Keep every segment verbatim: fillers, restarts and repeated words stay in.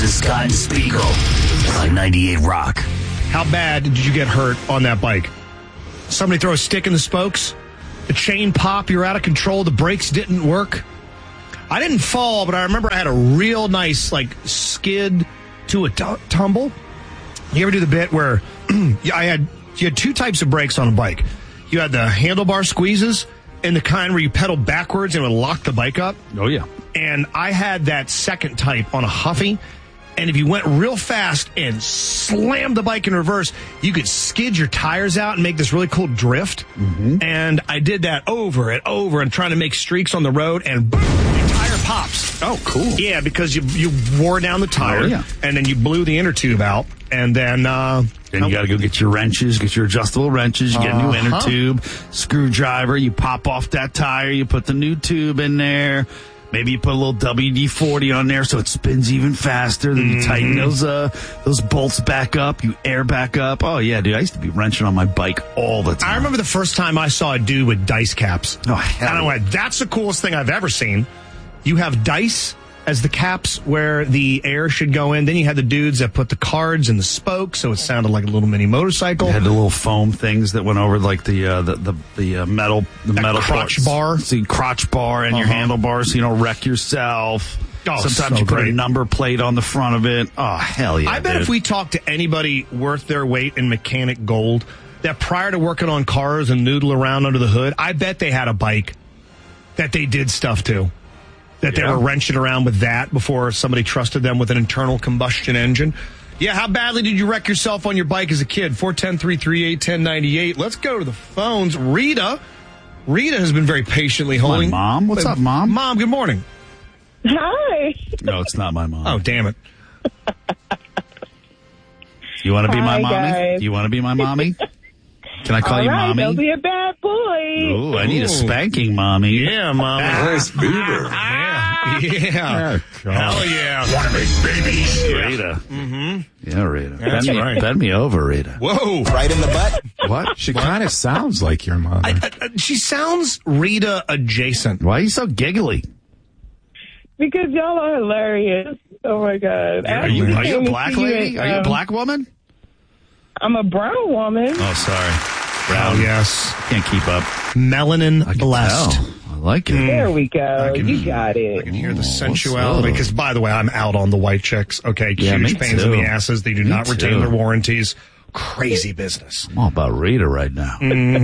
This is Scott and Spiegel on ninety-eight Rock. How bad did you get hurt on that bike? Somebody throw a stick in the spokes? The chain pop? You're out of control? The brakes didn't work? I didn't fall, but I remember I had a real nice, like, skid to a t- tumble. You ever do the bit where I had you had two types of brakes on a bike? You had the handlebar squeezes and the kind where you pedal backwards and it would lock the bike up. Oh, yeah. And I had that second type on a Huffy. And if you went real fast and slammed the bike in reverse, you could skid your tires out and make this really cool drift. Mm-hmm. And I did that over and over and trying to make streaks on the road, and boom, your tire pops. Oh, cool. Yeah, because you you wore down the tire, Oh, yeah. and then you blew the inner tube out, and then... Uh, Then you got to go get your wrenches, get your adjustable wrenches, you get a new inner Uh-huh. tube, screwdriver, you pop off that tire, you put the new tube in there. Maybe you put a little W D forty on there so it spins even faster. Then you Mm-hmm. tighten those uh those bolts back up, you air back up. Oh, yeah, dude, I used to be wrenching on my bike all the time. I remember the first time I saw a dude with dice caps. Oh, hell And I went, that's the coolest thing I've ever seen. You have dice as the caps where the air should go in. Then you had the dudes that put the cards in the spokes, so it sounded like a little mini motorcycle. It had the little foam things that went over like the uh, the the, the uh, metal the That metal crotch parts. bar. See, crotch bar and your Uh-huh. handlebars, so you don't wreck yourself. Oh, Sometimes so you put great. a number plate on the front of it. Oh, hell yeah, I bet dude. if we talked to anybody worth their weight in mechanic gold, that prior to working on cars and noodle around under the hood, I bet they had a bike that they did stuff to. That they Yeah. were wrenching around with that before somebody trusted them with an internal combustion engine. Yeah, how badly did you wreck yourself on your bike as a kid? four one zero, three three eight, one zero nine eight. Let's go to the phones. Rita. Rita has been very patiently My holding. mom? What's up, Mom? Mom, good morning. Hi. No, it's not my mom. Oh, damn it. You want to be Hi, my mommy? guys. You want to be my mommy? Can I call All you right, mommy? don't be a bad boy. Ooh, I need Ooh. a spanking, mommy. Yeah, Mom. Nice beaver. Yeah. Yeah. Hell yeah. Want to make babies? Rita. Mm-hmm. Yeah, Rita. That's bend, me, right. bend me over, Rita. Whoa. Right in the butt? What? She kind of sounds like your mother. I, I, she sounds Rita adjacent. Why are you so giggly? Because y'all are hilarious. Oh, my God. Are you, are you a Came to black see lady? at, Are you a um, black woman? I'm a brown woman. Oh, sorry. Oh, yes. Can't keep up. Melanin I can blessed. tell. I like it. There we go. I can- you got I it. can hear the Oh, what's sensuality. up? Because, by the way, I'm out on the white chicks. Okay, Yeah, huge me pains too. in the asses. They do Me not retain too. their warranties. Crazy business. I'm all about Rita right now.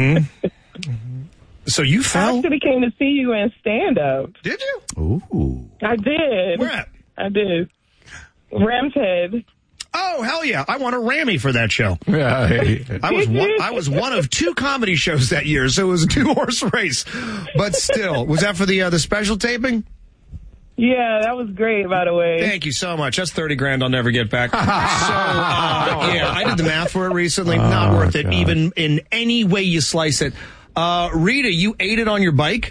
So you I fell? actually came to see you in stand-up. Did you? Ooh. I did. Where at? I did. Ram's Head. Oh, hell yeah. I won a Rammy for that show. Right. I was one, I was one of two comedy shows that year, so it was a two-horse race. But still, was that for the uh, the special taping? Yeah, that was great, by the way. Thank you so much. That's thirty grand I'll never get back. So, uh, yeah, I did the math for it recently. Not worth it, God. even in any way you slice it. Uh, Rita, you ate it on your bike?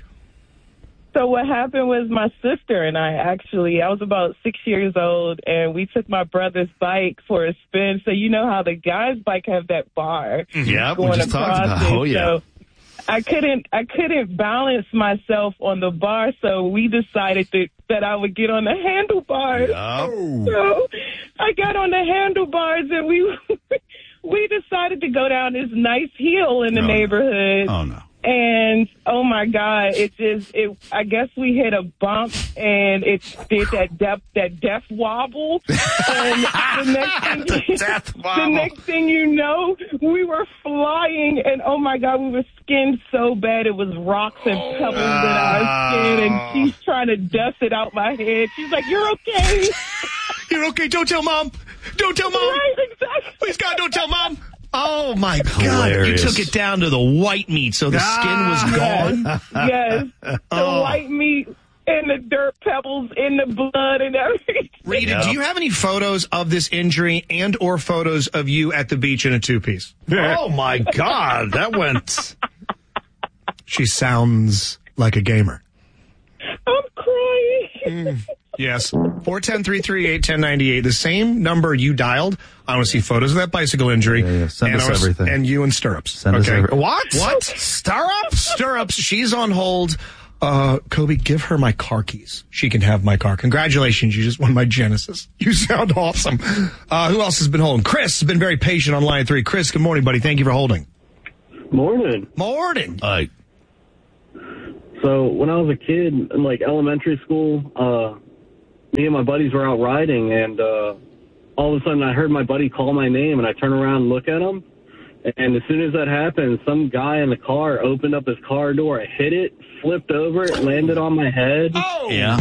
So what happened was my sister and I actually, I was about six years old, and we took my brother's bike for a spin. So you know how the guy's bike have that bar Yeah, we going just talked across about it. Oh, yeah. So I couldn't, I couldn't balance myself on the bar, so we decided that, that I would get on the handlebars. So I got on the handlebars, and we we decided to go down this nice hill in the Oh, no. neighborhood. Oh, no. And oh my God, it just it. I guess we hit a bump, and it did that death that death wobble. And the next thing, The death the wobble. next thing you know, we were flying, and oh my God, we were skinned so bad it was rocks and pebbles in our skin. And she's trying to dust it out my head. She's like, "You're okay." You're okay. Don't tell Mom. Don't tell Mom. Right, exactly. Please, God, don't tell Mom. Oh, my God. Hilarious. You took it down to the white meat, so the skin was gone. Yes, the Oh. white meat and the dirt pebbles in the blood and everything. Rita, Yeah. do you have any photos of this injury and or photos of you at the beach in a two-piece? Oh, my God. That went... She sounds like a gamer. I'm crying. Yes. four one zero, three three eight, one zero nine eight. The same number you dialed. I want to see photos of that bicycle injury. Yeah, yeah. Send and us I was- everything. And you in stirrups. Send us okay. every- What? What? Stirrups? Stirrups. She's on hold. Uh, Kobe, give her my car keys. She can have my car. Congratulations, you just won my Genesis. You sound awesome. Uh, who else has been holding? Chris has been very patient on line three. Chris, good morning, buddy. Thank you for holding. Morning. Morning. All right. So when I was a kid in like elementary school, uh, me and my buddies were out riding, and uh, all of a sudden I heard my buddy call my name, and I turn around and look at him. And as soon as that happened, some guy in the car opened up his car door, I hit it, flipped over, it landed on my head. Oh! Yeah.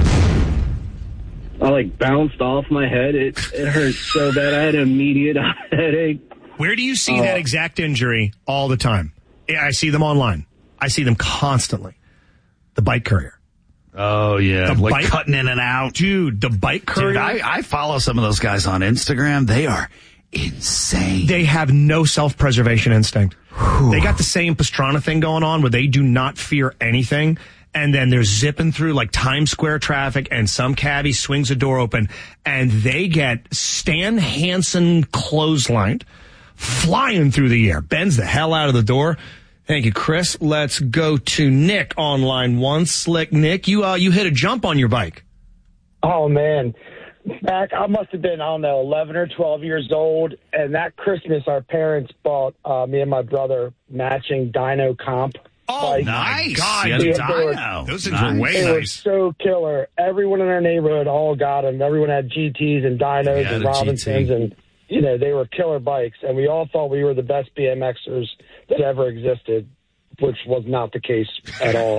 I like bounced off my head. It it hurt so bad. I had an immediate headache. Where do you see Uh, that exact injury all the time? Yeah, I see them online. I see them constantly. The bike courier. Oh, yeah. The like bike- cutting in and out. Dude, the bike courier. Dude, I, I follow some of those guys on Instagram. They are insane. They have no self-preservation instinct. They got the same Pastrana thing going on where they do not fear anything. And then they're zipping through like Times Square traffic, and some cabbie swings a door open, and they get Stan Hansen clotheslined, flying through the air, bends the hell out of the door. Thank you, Chris. Let's go to Nick on line one. Slick Nick, you uh, you hit a jump on your bike. Oh, man. Back, I must have been, I don't know, eleven or twelve years old. And that Christmas, our parents bought uh, me and my brother matching dyno comp. Oh, bikes. Nice. God. Yeah, Yeah, the they were- dyno. Those things Nice. were way They were nice. so killer. Everyone in our neighborhood all got them. Everyone had G Ts and dynos Yeah, and the Robinsons. G T. And, you know, they were killer bikes. And we all thought we were the best B M Xers that ever existed, which was not the case at all.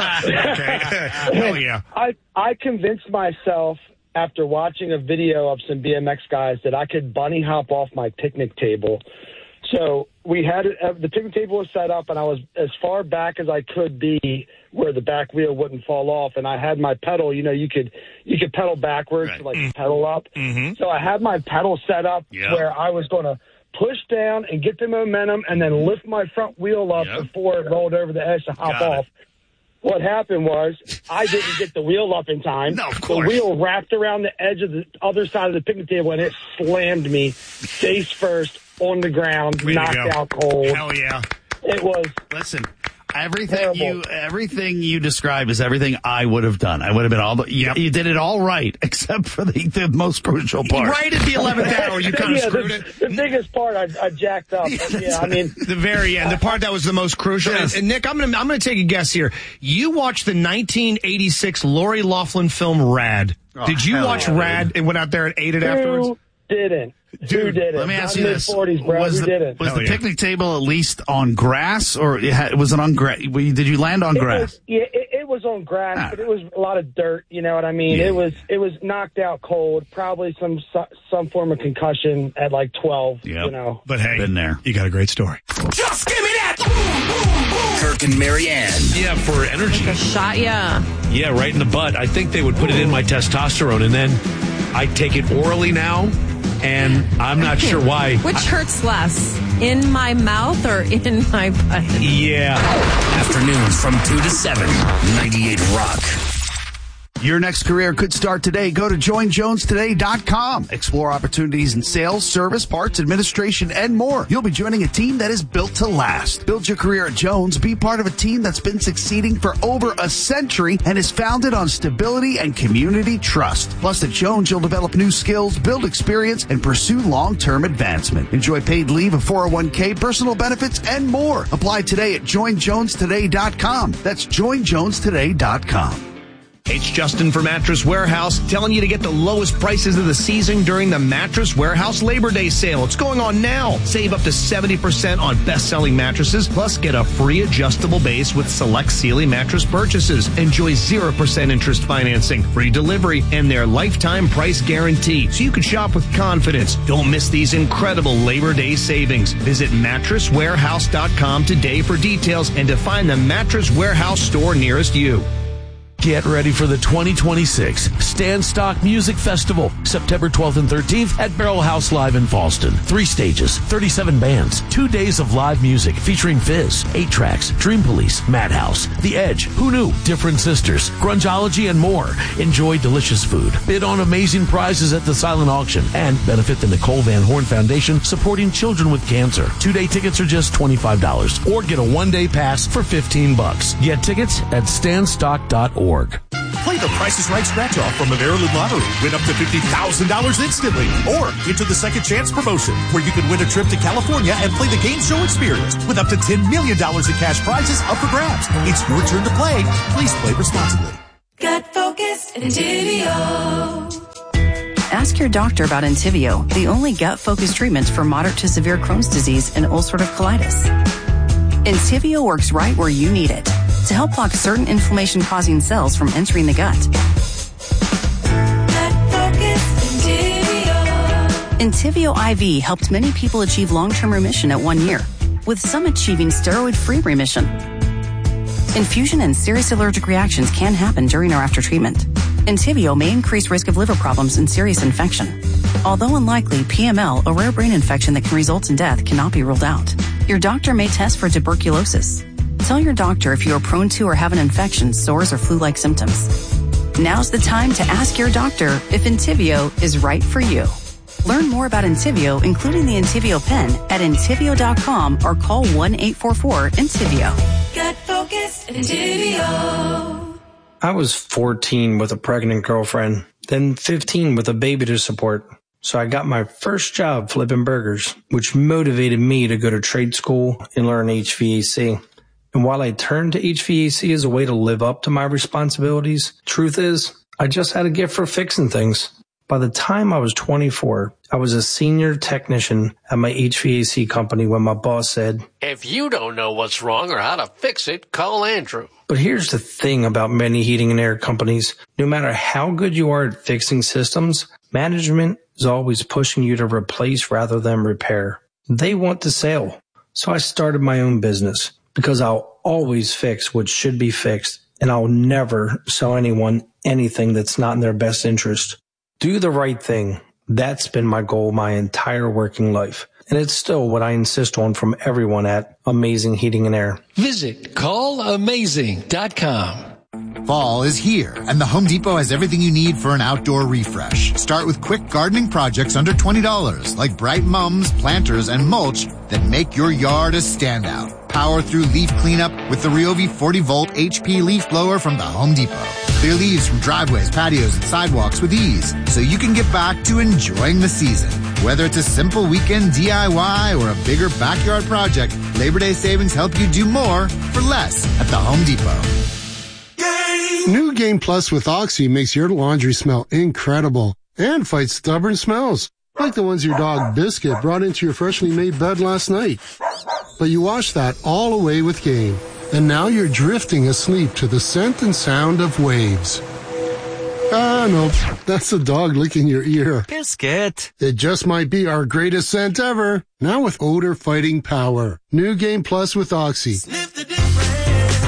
Okay. Hell yeah. I, I convinced myself after watching a video of some B M X guys that I could bunny hop off my picnic table. So we had it, uh, the picnic table was set up, and I was as far back as I could be where the back wheel wouldn't fall off. And I had my pedal, you know, you could you could pedal backwards Right. to like pedal up. Mm-hmm. So I had my pedal set up Yep. where I was going to push down and get the momentum and then lift my front wheel up Yep. before it rolled over the edge to hop Got it. off. What happened was I didn't get the wheel up in time. No, of the course. wheel wrapped around the edge of the other side of the picnic table, and it slammed me face first on the ground, Way to knocked go. out cold. Hell yeah. It was Listen, everything Terrible. you everything you describe is everything I would have done. I would have been all the, you, Yep. you did it all right, except for the, the most crucial part. Right at the eleventh hour, you kind of yeah, screwed the, it. the biggest part I, I jacked up. Yeah, I mean, The very end, the part that was the most crucial. Yes. And, and Nick, I'm gonna I'm gonna take a guess here. You watched the nineteen eighty-six Lori Loughlin film Rad. Oh, Did you hell watch yeah, Rad and went out there and ate it afterwards? who didn't? Who Dude, did it? Let me ask Not you in this: his forties, bro. was Who the, didn't? was Hell the yeah. picnic table at least on grass, or it had, was it on grass? Did you land on It grass? was, yeah, it, it was on grass, Ah. but it was a lot of dirt. You know what I mean? Yeah. It was it was knocked out cold. Probably some some form of concussion at like twelve. Yep. You know. But hey, Been there. you got a great story. Just give me that. Boom, boom, boom. Kirk and Marianne. Yeah, for energy. Shot ya. Yeah, right in the butt. I think they would put it in my testosterone, and then I take it orally now, and I'm not sure why. Which hurts less, in my mouth or in my butt? Yeah. Afternoons from two to seven. ninety-eight Rock. Your next career could start today. Go to join jones today dot com. Explore opportunities in sales, service, parts, administration, and more. You'll be joining a team that is built to last. Build your career at Jones. Be part of a team that's been succeeding for over a century and is founded on stability and community trust. Plus, at Jones, you'll develop new skills, build experience, and pursue long-term advancement. Enjoy paid leave, a four oh one k, personal benefits, and more. Apply today at join jones today dot com. That's join jones today dot com. It's Justin for Mattress Warehouse telling you to get the lowest prices of the season during the Mattress Warehouse Labor Day sale. It's going on now. Save up to seventy percent on best-selling mattresses, plus get a free adjustable base with select Sealy mattress purchases. Enjoy zero percent interest financing, free delivery, and their lifetime price guarantee, so you can shop with confidence. Don't miss these incredible Labor Day savings. Visit mattress warehouse dot com today for details and to find the Mattress Warehouse store nearest you. Get ready for the twenty twenty-six Stand Stock Music Festival, September twelfth and thirteenth at Barrel House Live in Fallston. Three stages, thirty-seven bands, two days of live music featuring Fizz, eight tracks, Dream Police, Madhouse, The Edge, Who Knew, Different Sisters, Grungeology, and more. Enjoy delicious food, bid on amazing prizes at the silent auction, and benefit the Nicole Van Horn Foundation supporting children with cancer. Two-day tickets are just twenty-five dollars, or get a one-day pass for fifteen bucks. Get tickets at stand stock dot org. Play the Price is Right scratch-off from the Maryland Lottery. Win up to fifty thousand dollars instantly. Or enter the Second Chance promotion, where you can win a trip to California and play the game show experience with up to ten million dollars in cash prizes up for grabs. It's your turn to play. Please play responsibly. Gut Focus Entivio. Ask your doctor about Entivio, the only gut-focused treatment for moderate to severe Crohn's disease and ulcerative colitis. Entivio works right where you need it to help block certain inflammation-causing cells from entering the gut. Entivio I V helped many people achieve long-term remission at one year, with some achieving steroid-free remission. Infusion and serious allergic reactions can happen during or after treatment. Entivio may increase risk of liver problems and serious infection. Although unlikely, P M L, a rare brain infection that can result in death, cannot be ruled out. Your doctor may test for tuberculosis. Tell your doctor if you are prone to or have an infection, sores, or flu-like symptoms. Now's the time to ask your doctor if Entivio is right for you. Learn more about Entivio, including the Entivio pen, at Entivio dot com or call one eight four four Entivio. Gut Focus Entivio. I was fourteen with a pregnant girlfriend, then fifteen with a baby to support. So I got my first job flipping burgers, which motivated me to go to trade school and learn H V A C. And while I turned to H V A C as a way to live up to my responsibilities, truth is, I just had a gift for fixing things. By the time I was twenty-four, I was a senior technician at my H V A C company when my boss said, "If you don't know what's wrong or how to fix it, call Andrew." But here's the thing about many heating and air companies. No matter how good you are at fixing systems, management is always pushing you to replace rather than repair. They want the sale. So I started my own business because I'll always fix what should be fixed, and I'll never sell anyone anything that's not in their best interest. Do the right thing. That's been my goal my entire working life. And it's still what I insist on from everyone at Amazing Heating and Air. Visit call amazing dot com. Fall is here, and the Home Depot has everything you need for an outdoor refresh. Start with quick gardening projects under twenty dollars, like bright mums, planters, and mulch that make your yard a standout. Power through leaf cleanup with the Ryobi forty volt H P leaf blower from the Home Depot. Clear leaves from driveways, patios, and sidewalks with ease, so you can get back to enjoying the season. Whether it's a simple weekend D I Y or a bigger backyard project, Labor Day savings help you do more for less at the Home Depot. New Game Plus with Oxy makes your laundry smell incredible and fights stubborn smells, like the ones your dog Biscuit brought into your freshly made bed last night. But you wash that all away with Game, and now you're drifting asleep to the scent and sound of waves. Ah, no, that's the dog licking your ear. Biscuit. It just might be our greatest scent ever, now with odor-fighting power. New Game Plus with Oxy. Sniff the difference.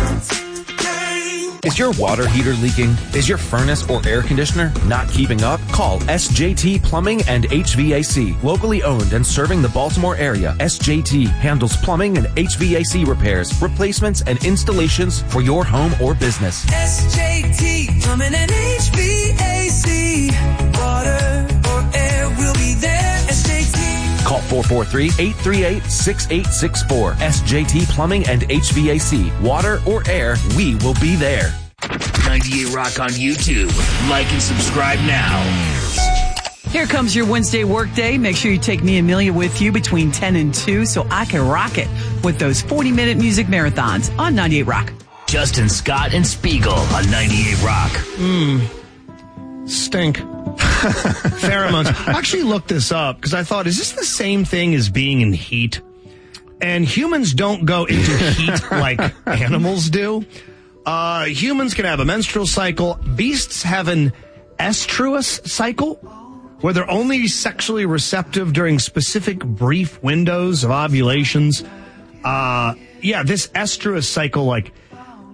Is your water heater leaking? Is your furnace or air conditioner not keeping up? Call S J T Plumbing and H V A C. Locally owned and serving the Baltimore area, S J T handles plumbing and H V A C repairs, replacements, and installations for your home or business. S J T Plumbing and H V A C. Water or air will be there. S J T. Call four four three, eight three eight, six eight six four. S J T Plumbing and H V A C. Water or air, we will be there. ninety-eight Rock on YouTube. Like and subscribe now. Here comes your Wednesday workday. Make sure you take me and Amelia with you between ten and two so I can rock it with those forty-minute music marathons on ninety-eight Rock. Justin Scott and Spiegel on ninety-eight Rock. Mmm. Stink. Pheromones. I actually looked this up because I thought, is this the same thing as being in heat? And humans don't go into heat like animals do. Uh, humans can have a menstrual cycle. Beasts have an estruous cycle where they're only sexually receptive during specific brief windows of ovulations. Uh, yeah, this estruous cycle, like,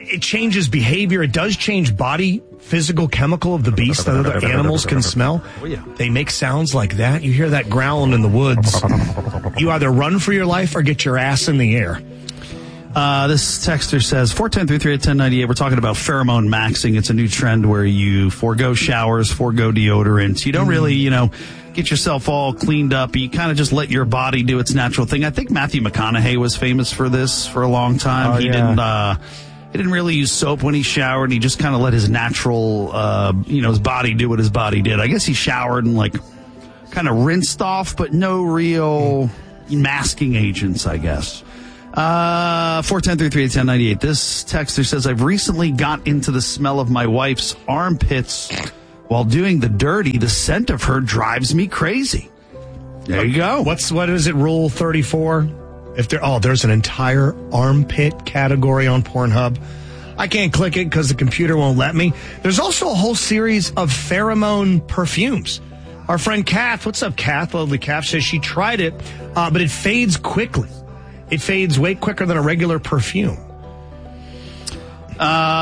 it changes behavior. It does change body physical chemical of the beast that other animals can smell. Oh, yeah. They make sounds like that. You hear that growling in the woods. You either run for your life or get your ass in the air. Uh, this texter says, four one zero, three three eight, one zero nine eight. We're talking about pheromone maxing. It's a new trend where you forego showers, forego deodorants. You don't really, you know, get yourself all cleaned up. You kind of just let your body do its natural thing. I think Matthew McConaughey was famous for this for a long time. Oh, he yeah. didn't, uh, he didn't really use soap when he showered. He just kind of let his natural, uh, you know, his body do what his body did. I guess he showered and like kind of rinsed off, but no real masking agents, I guess. Uh, four one zero, three three eight, one zero nine eight. This texter says, I've recently got into the smell of my wife's armpits while doing the dirty. The scent of her drives me crazy. There you go. What's, what is it, Rule thirty-four? If there, oh, there's an entire armpit category on Pornhub. I can't click it because the computer won't let me. There's also a whole series of pheromone perfumes. Our friend Kath, what's up, Kath? Lovely Kath says she tried it, uh, but it fades quickly. It fades way quicker than a regular perfume. Uh,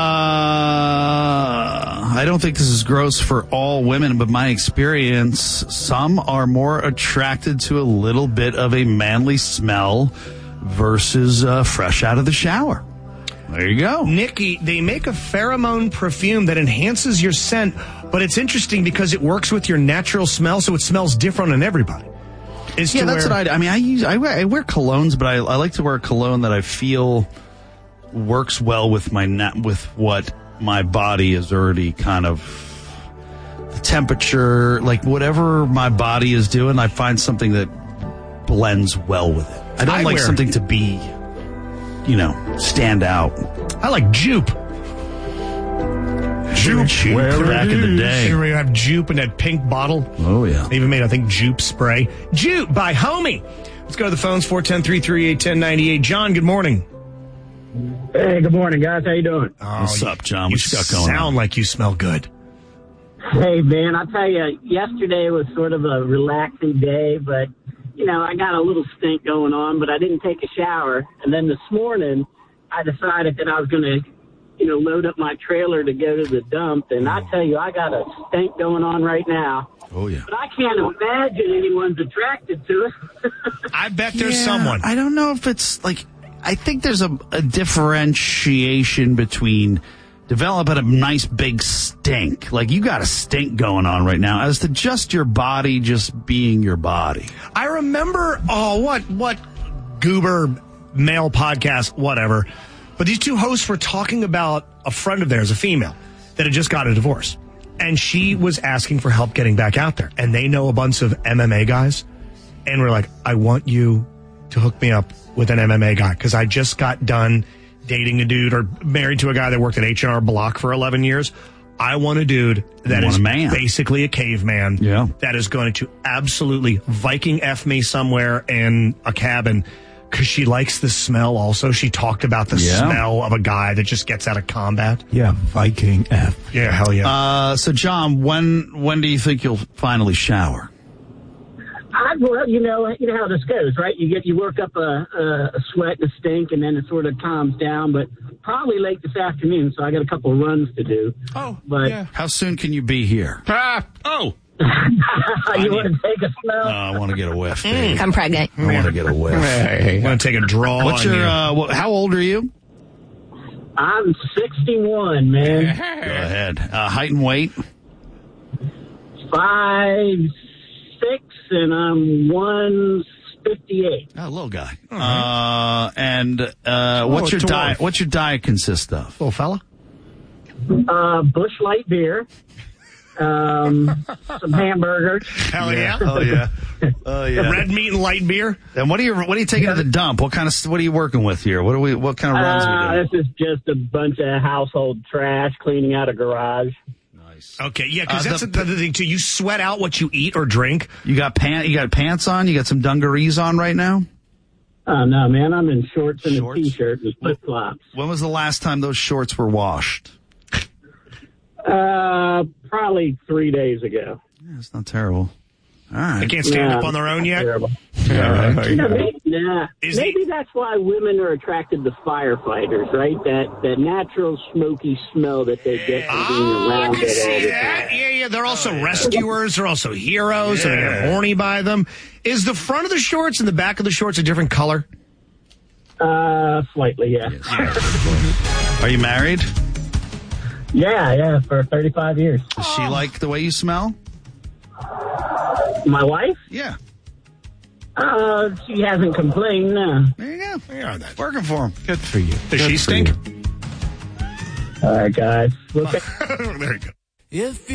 I don't think this is gross for all women, but my experience, some are more attracted to a little bit of a manly smell versus uh, fresh out of the shower. There you go. Nikki, they make a pheromone perfume that enhances your scent, but it's interesting because it works with your natural smell, so it smells different on everybody. Is yeah, that's where, what I. I mean, I use. I wear, I wear colognes, but I, I like to wear a cologne that I feel works well with my na- with what my body is already kind of the temperature, like whatever my body is doing. I find something that blends well with it. I don't I like wear, something to be, you know, stand out. I like Jupe. Jupe, Jupe back in the day. Remember you have Jupe in that pink bottle? Oh, yeah. They even made, I think, Jupe spray. Jupe by Homie. Let's go to the phones, four one zero, three three eight, one zero nine eight. John, good morning. Hey, good morning, guys. How you doing? Oh, What's up, John? You What you got going sound on? like you smell good. Hey, man, I tell you, yesterday was sort of a relaxing day, but, you know, I got a little stink going on, but I didn't take a shower. And then this morning, I decided that I was going to, you know, load up my trailer to go to the dump. And I tell you, I got a stink going on right now. Oh, yeah. But I can't imagine anyone's attracted to it. I bet there's Yeah, someone. I don't know if it's like, I think there's a, a differentiation between developing a nice big stink. Like you got a stink going on right now as to just your body just being your body. I remember, oh, what, what goober male podcast, whatever. But these two hosts were talking about a friend of theirs, a female, that had just got a divorce. And she was asking for help getting back out there. And they know a bunch of M M A guys. And we're like, I want you to hook me up with an M M A guy. Because I just got done dating a dude or married to a guy that worked at H and R Block for eleven years. I want a dude that You is want a man. basically a caveman. Yeah. That is going to absolutely Viking F me somewhere in a cabin. Because she likes the smell also. She talked about the Yeah. smell of a guy that just gets out of combat. Yeah, Viking F. Yeah, hell yeah. Uh, so, John, when when do you think you'll finally shower? I, well, you know, you know how this goes, right? You get you work up a, a, a sweat and a stink, and then it sort of calms down. But probably late this afternoon, so I got a couple of runs to do. Oh, but yeah. How soon can you be here? Ah, oh. you want to take a smell? Uh, I want to get a whiff. baby. I'm pregnant. I want to get a whiff. I want to take a draw. What's on your? you. Uh, what, how old are you? I'm sixty-one, man. Go ahead. Uh, height and weight. Five, six, and I'm one fifty-eight. Oh, little guy. Uh, and uh, what's your dwarf. diet? What's your diet consist of? Little fella? Uh, Bush Light beer, um, some hamburgers. Hell yeah. Oh yeah. Oh yeah. Red meat and light beer? And what are you? What are you taking to the dump? What kind of? What are you working with here? What are we? What kind of runs Uh, are we doing? this is just a bunch of household trash, cleaning out a garage. Nice. Okay, yeah, because Uh, that's the- the, the thing, too. You sweat out what you eat or drink. You got pant. You got pants on. You got some dungarees on right now. Oh, no, man, I'm in shorts and Shorts? a T-shirt and flip-flops. When was the last time those shorts were washed? Uh, probably three days ago. Yeah, it's not terrible. All right. They can't stand Yeah. up on their own yet? Yeah, right. You know, maybe, nah. Is maybe that's why women are attracted to firefighters, right? That that natural smoky smell that they get from being Oh, I around can it all see the that. time. Yeah, yeah. They're also rescuers. They're also heroes. And they get horny by them. Is the front of the shorts and the back of the shorts a different color? Uh, slightly, yeah. Are you married? Yeah, yeah, for thirty-five years. Does she like the way you smell? My wife? Yeah. Uh, she hasn't complained, no. There you go. They are that. Working for him. Good for you. Does Good she for stink? you. All right, guys. Look at- There you go. If